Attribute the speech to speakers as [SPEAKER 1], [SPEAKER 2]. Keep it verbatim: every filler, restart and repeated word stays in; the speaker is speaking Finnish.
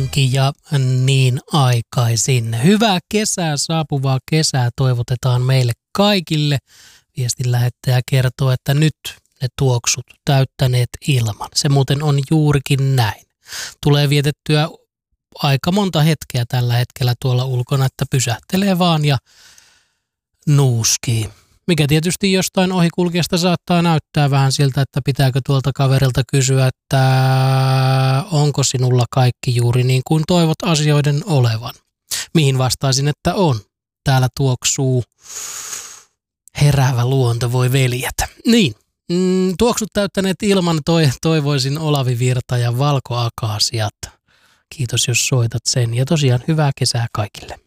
[SPEAKER 1] henki ja niin aikaisin. Hyvää kesää, saapuvaa kesää toivotetaan meille kaikille. Viestin lähettäjä kertoo, että nyt ne tuoksut täyttäneet ilman. Se muuten on juurikin näin. Tulee vietettyä aika monta hetkeä tällä hetkellä tuolla ulkona, että pysähtelee vaan ja nuuskii. Mikä tietysti jostain ohikulkijasta saattaa näyttää vähän siltä, että pitääkö tuolta kaverilta kysyä, että onko sinulla kaikki juuri niin kuin toivot asioiden olevan. Mihin vastaisin, että on. Täällä tuoksuu heräävä luonto, voi veljet. Niin, mm, tuoksut täyttäneet ilman toi, toivoisin Olavi Virta ja valkoakaasiat. Kiitos jos soitat sen ja tosiaan hyvää kesää kaikille.